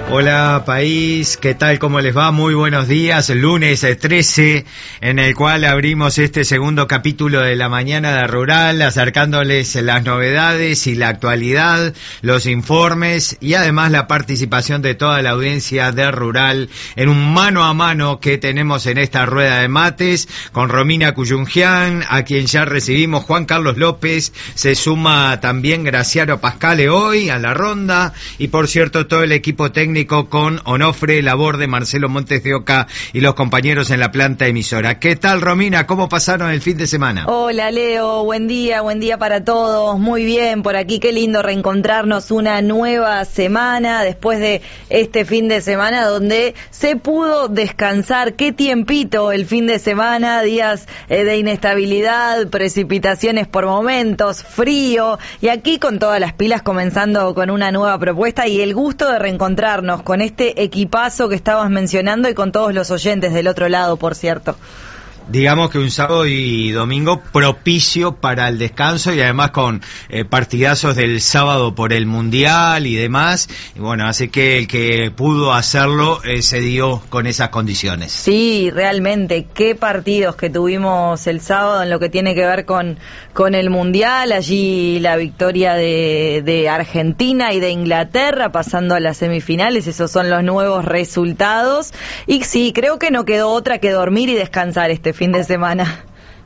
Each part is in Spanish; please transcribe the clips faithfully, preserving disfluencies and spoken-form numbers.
Hola país, ¿qué tal? ¿Cómo les va? Muy buenos días, lunes trece, en el cual abrimos este segundo capítulo de la mañana de Rural, acercándoles las novedades y la actualidad, los informes y además la participación de toda la audiencia de Rural en un mano a mano que tenemos en esta rueda de mates con Romina Cuyungian, a quien ya recibimos, Juan Carlos López, se suma también Graciano Pascale hoy a la ronda y por cierto todo el equipo técnico con Onofre Laborde, Marcelo Montes de Oca y los compañeros en la planta emisora. ¿Qué tal, Romina? ¿Cómo pasaron el fin de semana? Hola, Leo. Buen día, buen día para todos. Muy bien, por aquí qué lindo reencontrarnos una nueva semana después de este fin de semana donde se pudo descansar. Qué tiempito el fin de semana, días eh, de inestabilidad, precipitaciones por momentos, frío y aquí con todas las pilas comenzando con una nueva propuesta y el gusto de reencontrarnos con este equipazo que estabas mencionando y con todos los oyentes del otro lado, por cierto. Digamos que un sábado y domingo propicio para el descanso y además con eh, partidazos del sábado por el Mundial y demás. Y bueno, así que el que pudo hacerlo eh, se dio con esas condiciones. Sí, realmente, qué partidos que tuvimos el sábado en lo que tiene que ver con, con el Mundial. Allí la victoria de, de Argentina y de Inglaterra pasando a las semifinales. Esos son los nuevos resultados. Y sí, creo que no quedó otra que dormir y descansar este fin de semana.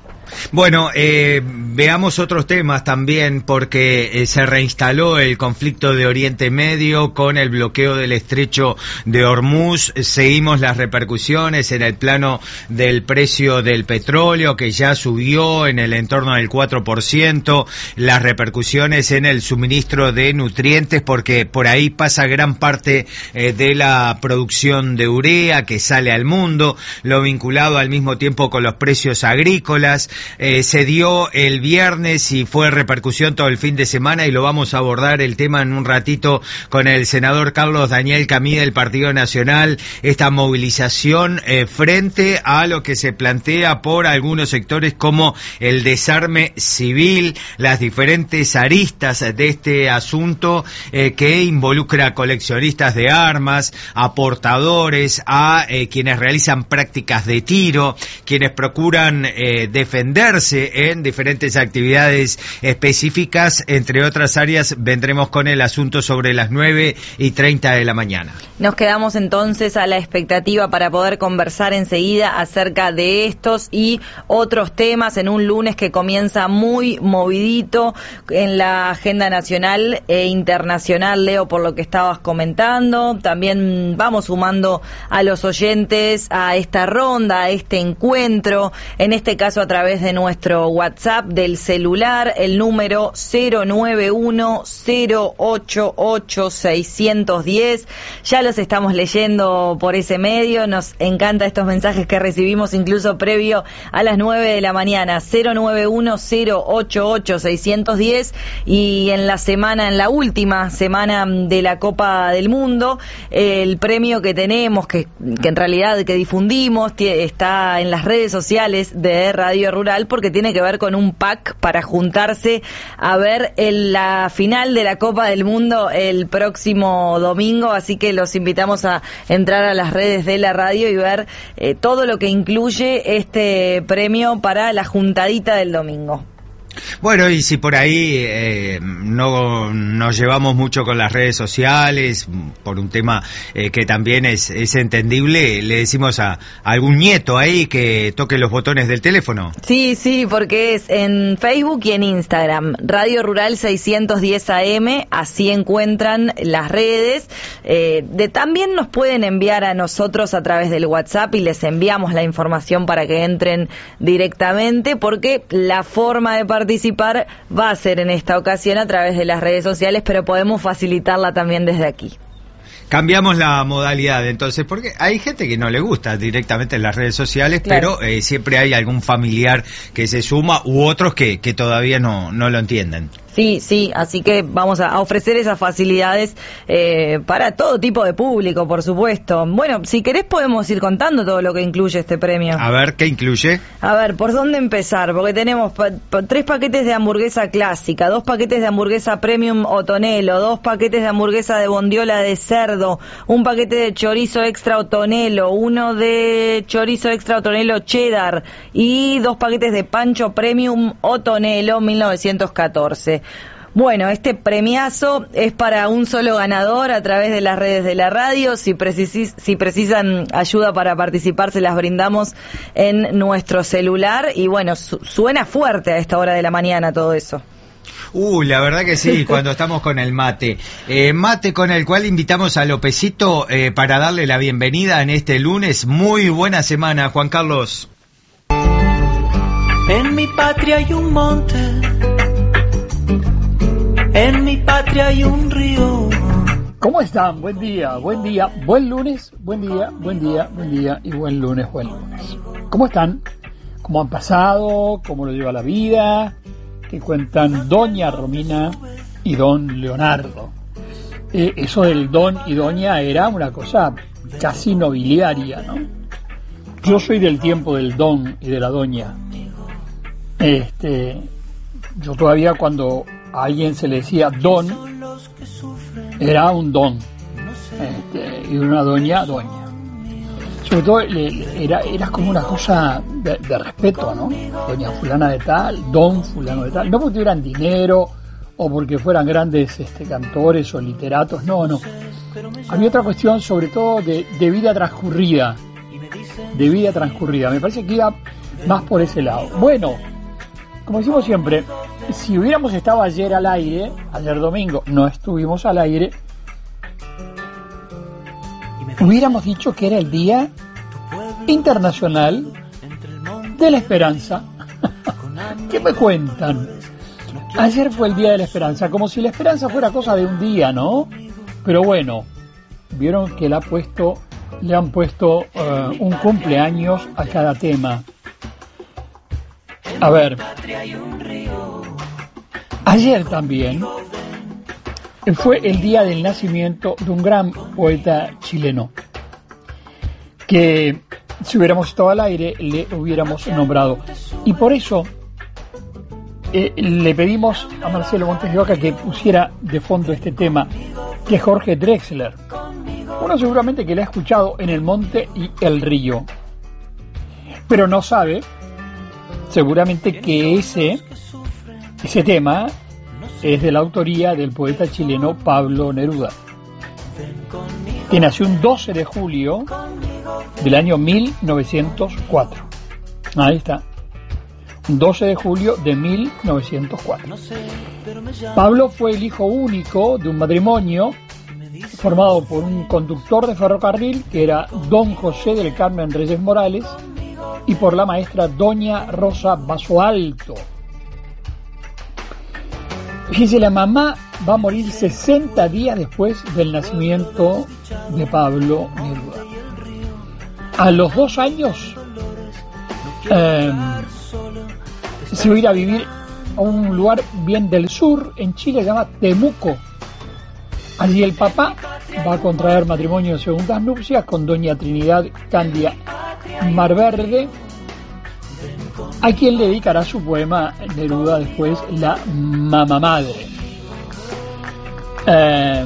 Bueno, eh, veamos otros temas también, porque eh, se reinstaló el conflicto de Oriente Medio con el bloqueo del estrecho de Hormuz. Seguimos las repercusiones en el plano del precio del petróleo, que ya subió en el entorno del cuatro por ciento, las repercusiones en el suministro de nutrientes, porque por ahí pasa gran parte eh, de la producción de urea que sale al mundo, lo vinculado al mismo tiempo con los precios agrícolas. Eh, se dio el viernes y fue repercusión todo el fin de semana y lo vamos a abordar el tema en un ratito con el senador Carlos Daniel Camí del Partido Nacional, esta movilización eh, frente a lo que se plantea por algunos sectores como el desarme civil, las diferentes aristas de este asunto eh, que involucra a coleccionistas de armas, a portadores, a eh, quienes realizan prácticas de tiro, quienes procuran eh, defender en diferentes actividades específicas, entre otras áreas. Vendremos con el asunto sobre las nueve y treinta de la mañana. Nos quedamos entonces a la expectativa para poder conversar enseguida acerca de estos y otros temas en un lunes que comienza muy movidito en la agenda nacional e internacional, Leo, por lo que estabas comentando. También vamos sumando a los oyentes a esta ronda, a este encuentro, en este caso a través de nuestro WhatsApp del celular, el número cero nueve uno cero ocho ocho seis uno cero. Ya los estamos leyendo por ese medio, nos encantan estos mensajes que recibimos incluso previo a las nueve de la mañana, cero nueve uno cero ocho ocho seis uno cero, y en la semana, en la última semana de la Copa del Mundo, el premio que tenemos, que, que en realidad que difundimos, está en las redes sociales de Radio Rural, porque tiene que ver con un pack para juntarse a ver el, la final de la Copa del Mundo el próximo domingo, así que los invitamos a entrar a las redes de la radio y ver eh, todo lo que incluye este premio para la juntadita del domingo. Bueno, y si por ahí eh, no nos llevamos mucho con las redes sociales, por un tema eh, que también es, es entendible, le decimos a, a algún nieto ahí que toque los botones del teléfono. Sí, sí, porque es en Facebook y en Instagram, Radio Rural seiscientos diez A M, así encuentran las redes. Eh, de, también nos pueden enviar a nosotros a través del WhatsApp y les enviamos la información para que entren directamente, porque la forma de participar participar va a ser en esta ocasión a través de las redes sociales, pero podemos facilitarla también desde aquí. Cambiamos la modalidad, entonces, porque hay gente que no le gusta directamente en las redes sociales, claro, pero eh, siempre hay algún familiar que se suma u otros que, que todavía no, no lo entienden. Sí, sí, así que vamos a ofrecer esas facilidades eh, para todo tipo de público, por supuesto. Bueno, si querés podemos ir contando todo lo que incluye este premio. A ver, ¿qué incluye? A ver, ¿por dónde empezar? Porque tenemos pa pa tres paquetes de hamburguesa clásica, dos paquetes de hamburguesa premium o tonelo, dos paquetes de hamburguesa de bondiola de cerdo, un paquete de chorizo extra o tonelo, uno de chorizo extra o tonelo cheddar y dos paquetes de pancho premium o tonelo mil novecientos catorce. Bueno, este premiazo es para un solo ganador a través de las redes de la radio. Si, precis si precisan ayuda para participar, se las brindamos en nuestro celular. Y bueno, su suena fuerte a esta hora de la mañana todo eso. Uh, la verdad que sí, cuando estamos con el mate. Eh, mate con el cual invitamos a Lopecito eh, para darle la bienvenida en este lunes. Muy buena semana, Juan Carlos. En mi patria hay un monte, en mi patria hay un río. ¿Cómo están? Buen día, buen día, buen lunes, buen día, buen día, buen día y buen lunes, buen lunes. ¿Cómo están? ¿Cómo han pasado? ¿Cómo lo lleva la vida? ¿Qué cuentan doña Romina y don Leonardo? Eh, eso del don y doña era una cosa casi nobiliaria, ¿no? Yo soy del tiempo del don y de la doña. Este, yo todavía cuando a alguien se le decía don, era un don, este, y una doña, doña. Sobre todo le, era, era como una cosa de, de respeto, ¿no? Doña fulana de tal, don fulano de tal, no porque tuvieran dinero o porque fueran grandes este, cantores o literatos, no, no. Había otra cuestión sobre todo de, de vida transcurrida, de vida transcurrida, me parece que iba más por ese lado. Bueno, como decimos siempre, si hubiéramos estado ayer al aire, ayer domingo no estuvimos al aire, hubiéramos dicho que era el Día Internacional de la Esperanza. ¿Qué me cuentan? Ayer fue el Día de la Esperanza, como si la esperanza fuera cosa de un día, ¿no? Pero bueno, vieron que le, ha puesto, le han puesto uh, un cumpleaños a cada tema. A ver, ayer también fue el día del nacimiento de un gran poeta chileno que si hubiéramos estado al aire le hubiéramos nombrado, y por eso eh, le pedimos a Marcelo Montes de Oca que pusiera de fondo este tema, que es Jorge Drexler. Uno seguramente que le ha escuchado en El Monte y el Río, pero no sabe seguramente que ese, ese tema es de la autoría del poeta chileno Pablo Neruda, que nació un doce de julio del año mil novecientos cuatro. Ahí está, doce de julio de mil novecientos cuatro. Pablo fue el hijo único de un matrimonio formado por un conductor de ferrocarril, que era don José del Carmen Reyes Morales, y por la maestra doña Rosa Basualto. Fíjese, la mamá va a morir sesenta días después del nacimiento de Pablo Neruda. A los dos años eh, se va a ir a vivir a un lugar bien del sur, en Chile, se llama Temuco. Allí el papá va a contraer matrimonio de segundas nupcias con doña Trinidad Candia Marverde, a quien le dedicará su poema Neruda después, La Mamá Madre. Eh,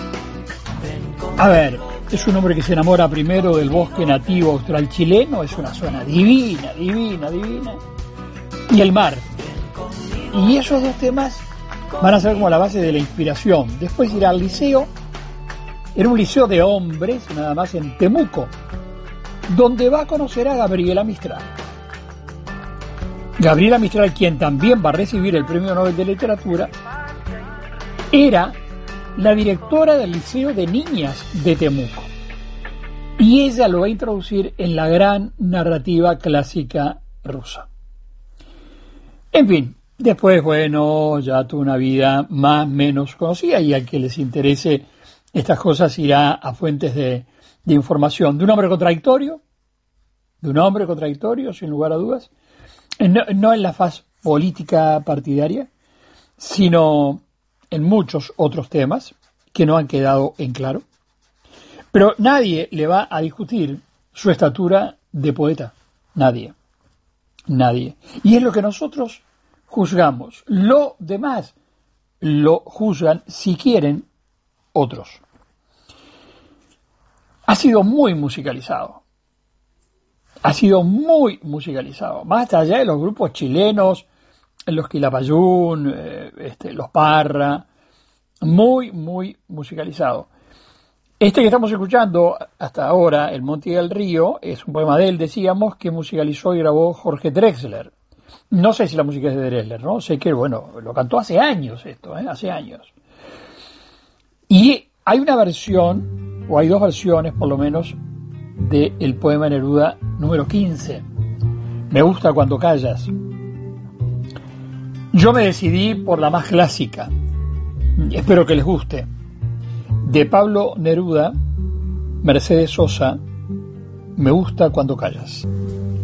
a ver, es un hombre que se enamora primero del bosque nativo austral chileno, es una zona divina, divina, divina, y el mar. Y esos dos temas van a ser como la base de la inspiración. Después irá al liceo, era un liceo de hombres, nada más, en Temuco, donde va a conocer a Gabriela Mistral. Gabriela Mistral, quien también va a recibir el Premio Nobel de Literatura, era la directora del Liceo de Niñas de Temuco. Y ella lo va a introducir en la gran narrativa clásica rusa. En fin, después, bueno, ya tuvo una vida más o menos conocida, y al que les interese estas cosas irá a fuentes de, de información. De un hombre contradictorio, de un hombre contradictorio, sin lugar a dudas, no, no en la faz política partidaria, sino en muchos otros temas que no han quedado en claro. Pero nadie le va a discutir su estatura de poeta. Nadie. Nadie. Y es lo que nosotros juzgamos. Lo demás lo juzgan, si quieren, otros. Ha sido muy musicalizado. Ha sido muy musicalizado. Más allá de los grupos chilenos, los Quilapayún, eh, este, los Parra, muy, muy musicalizado. Este que estamos escuchando hasta ahora, El Monte del Río, es un poema de él, decíamos, que musicalizó y grabó Jorge Drexler. No sé si la música es de Drexler, ¿no? Sé que, bueno, lo cantó hace años esto, ¿eh? Hace años. Y hay una versión, o hay dos versiones por lo menos, del poema Neruda número quince. Me gusta cuando callas. Yo me decidí por la más clásica. Espero que les guste. De Pablo Neruda, Mercedes Sosa, Me gusta cuando callas.